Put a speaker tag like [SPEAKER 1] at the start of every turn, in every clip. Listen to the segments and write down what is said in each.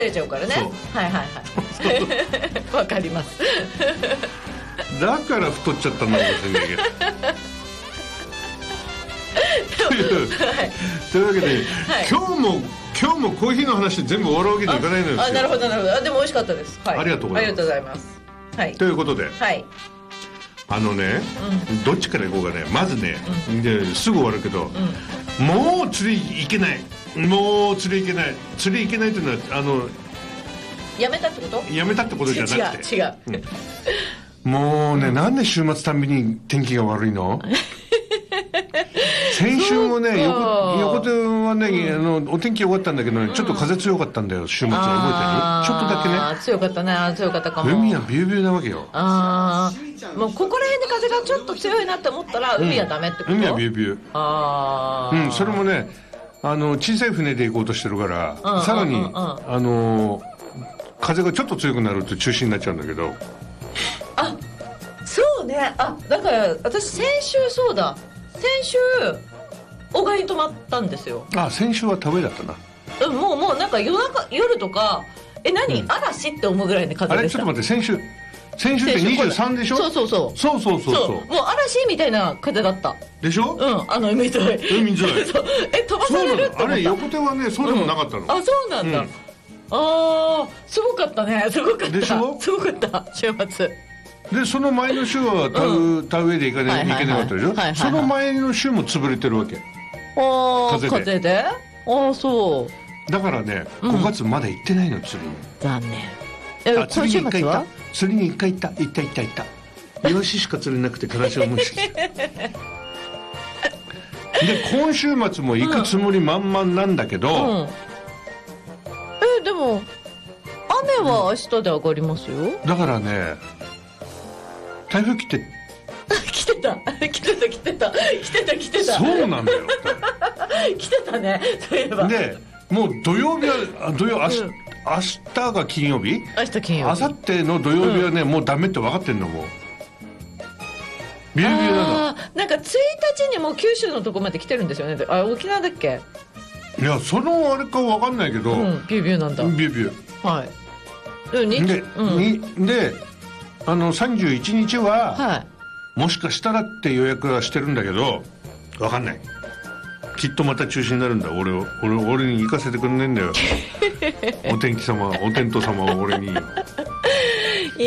[SPEAKER 1] れちゃうからね。はいはいはいわかります
[SPEAKER 2] だから太っちゃったんだかもしれないけどというわけで、はい、今日もコーヒーの話で全部終わるわけにいかないのですよ。
[SPEAKER 1] なるほどなるほど。でも美味しかったです、はい、
[SPEAKER 2] ありがとうございます。
[SPEAKER 1] はい、
[SPEAKER 2] ということで、
[SPEAKER 1] はい、
[SPEAKER 2] どっちから行こうかね。まずね、ですぐ終わるけど、もう釣り行けない、もう釣り行けないというのは
[SPEAKER 1] やめたってこと？
[SPEAKER 2] やめたってことじゃなくて
[SPEAKER 1] 違う、
[SPEAKER 2] もうね、なんで週末たんびに天気が悪いの先週もね、横手はね、お天気良かったんだけどね、ちょっと風強かったんだよ、週末は。覚えてる？ちょっとだけね。
[SPEAKER 1] 強かったね、強かったかも。
[SPEAKER 2] 海はビュービューなわけよ。
[SPEAKER 1] もうここら辺で風がちょっと強いなって思ったら、海はダメってこと？
[SPEAKER 2] 海はビュービュー。それもね、小さい船で行こうとしてるから、さらに、風がちょっと強くなると中止になっちゃうんだけど。
[SPEAKER 1] そうね。だから私先週小川に泊まったんですよ。
[SPEAKER 2] 先週は田植えだったな。
[SPEAKER 1] もうなんか夜とか何、嵐って思うぐらいの風でした。
[SPEAKER 2] ちょっと待って、先週って23でしょ。そう
[SPEAKER 1] もう嵐みたいな風だった
[SPEAKER 2] でしょ。
[SPEAKER 1] 海沿い飛ばされるって思った。
[SPEAKER 2] あれ横手はね、そうでもなかったの。
[SPEAKER 1] そうなんだ。すごかったね。すごかった
[SPEAKER 2] でしょ。
[SPEAKER 1] すごかった週末
[SPEAKER 2] で、その前の週は田植えで行けなかったでしょ。その前の週も潰れてるわけ。
[SPEAKER 1] 風で。そう
[SPEAKER 2] だからね、5月まだ行ってないの、釣りに。
[SPEAKER 1] 残念。
[SPEAKER 2] 釣りに1回行った。釣りに1回行った。イワシしか釣れなくて悲しい思いしてきた。で、今週末も行くつもり満々なんだけど、
[SPEAKER 1] でも雨は明日で上がりますよ。
[SPEAKER 2] だからね、台風来てた。そうなんだよ。
[SPEAKER 1] 来てたね、そういえば。
[SPEAKER 2] で、もう土曜日は明日が金曜日。明後日の土曜日はね、もうダメって分かってんの。もうビュービューなの。
[SPEAKER 1] なんか1日にもう九州のとこまで来てるんですよね。沖縄だっけ。
[SPEAKER 2] いや、そのあれか分かんないけど、
[SPEAKER 1] ビュービューなんだ。
[SPEAKER 2] ビュービュー。
[SPEAKER 1] はい。
[SPEAKER 2] で、31日は、もしかしたらって予約はしてるんだけど、分かんない。きっとまた中止になるんだ。俺に行かせてくんねえんだよお天道様は俺に。
[SPEAKER 1] い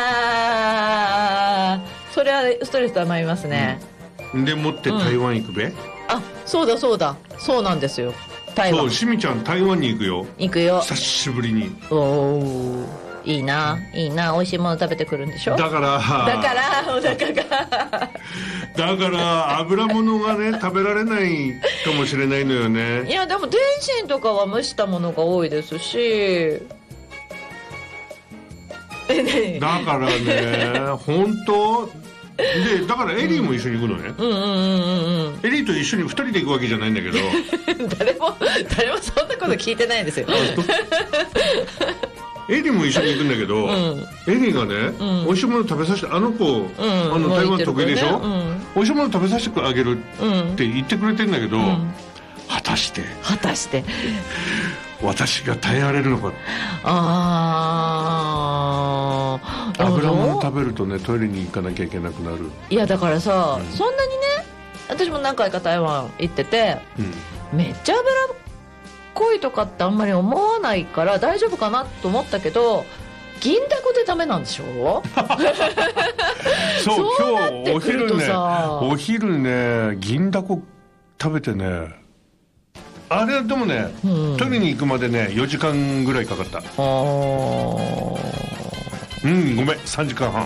[SPEAKER 1] やそれはストレス溜まりますね。
[SPEAKER 2] でもって台湾行くべ。
[SPEAKER 1] そうだそうなんですよ。台湾。
[SPEAKER 2] しみちゃん台湾に行くよ。久しぶりに。
[SPEAKER 1] いいな美味しいもの食べてくるんでしょ。
[SPEAKER 2] だから
[SPEAKER 1] お腹が
[SPEAKER 2] だから油物がね食べられないかもしれないのよね。
[SPEAKER 1] いや、でも天津とかは蒸したものが多いですし。
[SPEAKER 2] だからね本当で、だからエリーも一緒に行くのね。エリーと一緒に2人で行くわけじゃないんだけど
[SPEAKER 1] 誰もそんなこと聞いてないんですよ
[SPEAKER 2] エリーも一緒に行くんだけど、エリーがね、美味しいもの食べさせて、台湾得意でしょ、美味しいもの食べさせてあげるって言ってくれてんだけど、果たして私が耐えられるのか。油物食べるとね、トイレに行かなきゃいけなくなる。
[SPEAKER 1] いや、だからさ、そんなにね、私も何回か台湾行ってて、めっちゃ脂っこいとかってあんまり思わないから大丈夫かなと思ったけど、銀だこでダメなんでしょ
[SPEAKER 2] そう、今日お昼ね銀だこ食べてね、あれでもね、トイレに行くまでね4時間ぐらいかかった。ごめん、3時間半。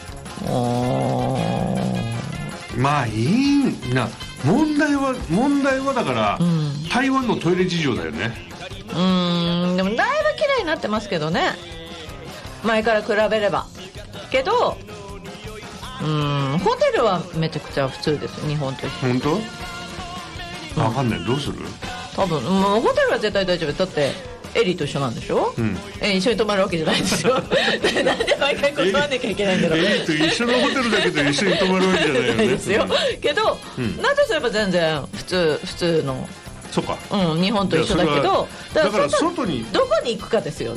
[SPEAKER 2] まあいいな。問題はだから、台湾のトイレ事情だよね。
[SPEAKER 1] でもだいぶ綺麗になってますけどね、前から比べれば。けどホテルはめちゃくちゃ普通です、日本と一緒。
[SPEAKER 2] 本当？分かんない。どうする？
[SPEAKER 1] 多分もうホテルは絶対大丈夫だって。エリーと一緒なんでしょ、一緒に泊まるわけじゃないんですよなんで毎回断らなきゃいけないんだろう。
[SPEAKER 2] エリーと一緒のホテルだけど一緒に泊まるわけじゃないよね
[SPEAKER 1] ですよ、けど、だとすれば全然普通の、
[SPEAKER 2] そうか、
[SPEAKER 1] 日本と一緒だけど、
[SPEAKER 2] だから外に
[SPEAKER 1] どこに行くかですよね。